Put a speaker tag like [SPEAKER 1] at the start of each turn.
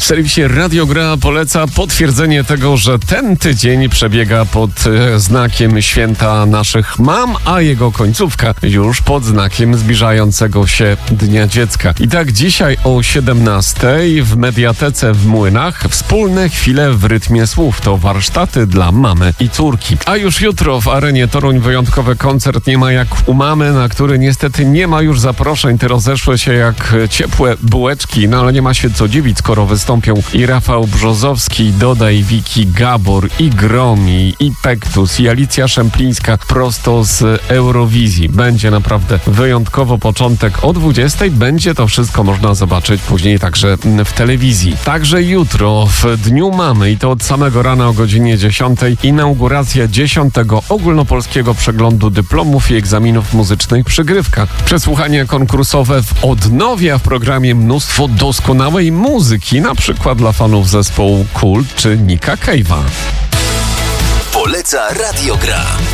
[SPEAKER 1] serwisie Radio Gra poleca potwierdzenie tego, że ten tydzień przebiega pod znakiem święta naszych mam, a jego końcówka już pod znakiem zbliżającego się Dnia Dziecka. I tak dzisiaj o 17:00 w Mediatece w Młynach wspólne chwile w rytmie słów. To warsztaty dla mamy i córki. A już jutro w Arenie Toruń wyjątkowy koncert Nie ma jak u mamy, na który niestety nie ma już zaproszeń. Te rozeszły się jak ciepłe bułeczki, no ale nie ma się co dziwić, skoro wystąpią i Rafał Brzozowski, i Doda, i Wiki Gabor, i Gromi, i Pektus, i Alicja Szemplińska prosto z Eurowizji. Będzie naprawdę wyjątkowo. Początek o 20:00. Będzie to wszystko można zobaczyć później także w telewizji. Także jutro w Dniu Mamy i to od samego rana o godzinie 10:00 inauguracja 10. ogólnopolskiego przeglądu dyplomów i egzaminów muzycznych Przygrywka. Przesłuchanie konkursowe w Odnowie, a w programie mnóstwo doskonałej muzyki, na przykład dla fanów zespołu Kult czy Nicka Cave'a.
[SPEAKER 2] Poleca Radio Gra.